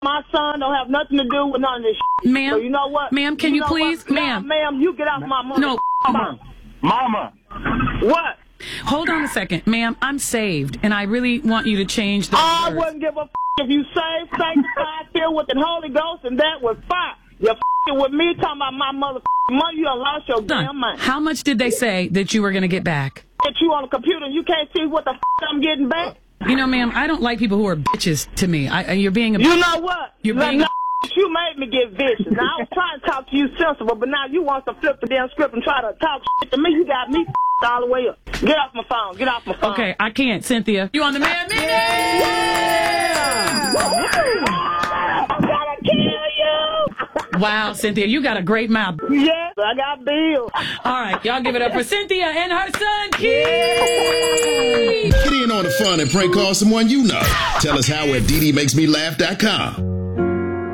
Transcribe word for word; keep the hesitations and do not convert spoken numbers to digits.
My son don't have nothing to do with none of this shit. Ma'am, so you know what? Ma'am, can you, you know please? What? Ma'am. Nah, ma'am, you get off my mother. No. Mama. Mama. What? Hold on a second. Ma'am, I'm saved, and I really want you to change the I words. wouldn't give a f*** if you saved, sanctified, filled with the Holy Ghost, and that was fire. You're f***ing with me talking about my mother money. You done lost your damn mind. How much did they say that you were going to get back? Get you on the computer and you can't see what the f*** I'm getting back? You know, ma'am, I don't like people who are bitches to me. I, you're being a You know what? You're now, being now, you made me get vicious. Now, I was trying to talk to you sensible, but now you want to flip the damn script and try to talk shit to me. You got me all the way up. Get off my phone. Get off my phone. Okay, I can't, Cynthia. You on the Man Minute? Yeah! I'm gonna kill you! Wow, Cynthia, you got a great mouth. Yes, I got bills. All right, y'all give it up for Cynthia and her son, Keith. Get in on the fun and prank call someone you know. Tell us how at D D makes me laugh dot com.